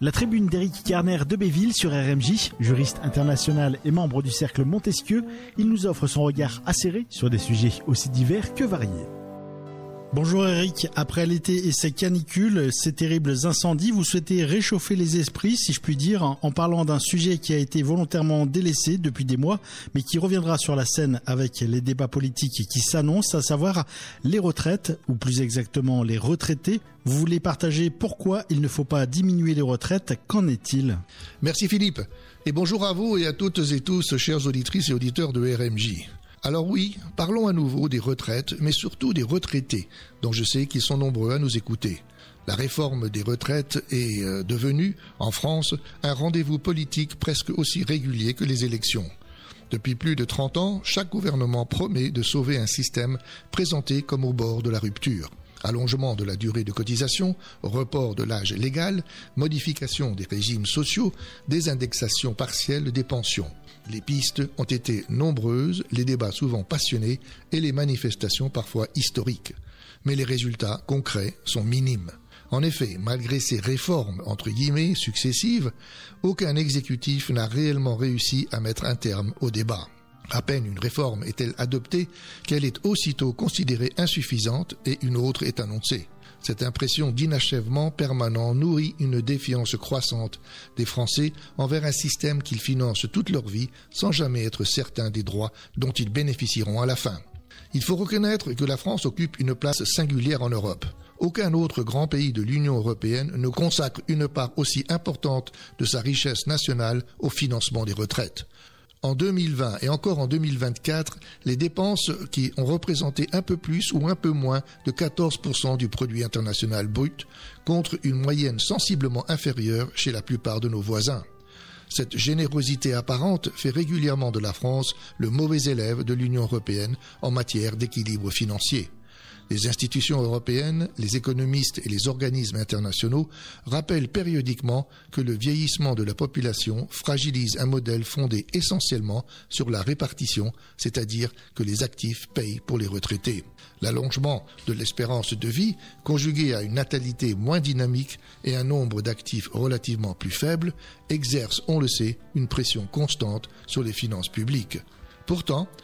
La tribune d'Éric Carner de Béville sur RMJ, juriste international et membre du cercle Montesquieu, il nous offre son regard acéré sur des sujets aussi divers que variés. Bonjour Eric, après l'été et ses canicules, ces terribles incendies, vous souhaitez réchauffer les esprits, si je puis dire, en parlant d'un sujet qui a été volontairement délaissé depuis des mois, mais qui reviendra sur la scène avec les débats politiques qui s'annoncent, à savoir les retraites, ou plus exactement les retraités. Vous voulez partager pourquoi il ne faut pas diminuer les retraites, qu'en est-il ? Merci Philippe, et bonjour à vous et à toutes et tous, chères auditrices et auditeurs de RMJ. Alors oui, parlons à nouveau des retraites, mais surtout des retraités, dont je sais qu'ils sont nombreux à nous écouter. La réforme des retraites est devenue, en France, un rendez-vous politique presque aussi régulier que les élections. Depuis plus de 30 ans, chaque gouvernement promet de sauver un système présenté comme au bord de la rupture. Allongement de la durée de cotisation, report de l'âge légal, modification des régimes sociaux, désindexation partielle des pensions. Les pistes ont été nombreuses, les débats souvent passionnés et les manifestations parfois historiques. Mais les résultats concrets sont minimes. En effet, malgré ces réformes entre guillemets successives, aucun exécutif n'a réellement réussi à mettre un terme au débat. À peine une réforme est-elle adoptée qu'elle est aussitôt considérée insuffisante et une autre est annoncée. Cette impression d'inachèvement permanent nourrit une défiance croissante des Français envers un système qu'ils financent toute leur vie sans jamais être certains des droits dont ils bénéficieront à la fin. Il faut reconnaître que la France occupe une place singulière en Europe. Aucun autre grand pays de l'Union européenne ne consacre une part aussi importante de sa richesse nationale au financement des retraites. En 2020 et encore en 2024, les dépenses qui ont représenté un peu plus ou un peu moins de 14% du produit international brut, contre une moyenne sensiblement inférieure chez la plupart de nos voisins. Cette générosité apparente fait régulièrement de la France le mauvais élève de l'Union européenne en matière d'équilibre financier. Les institutions européennes, les économistes et les organismes internationaux rappellent périodiquement que le vieillissement de la population fragilise un modèle fondé essentiellement sur la répartition, c'est-à-dire que les actifs payent pour les retraités. L'allongement de l'espérance de vie, conjugué à une natalité moins dynamique et un nombre d'actifs relativement plus faible, exerce, on le sait, une pression constante sur les finances publiques. Pourtant,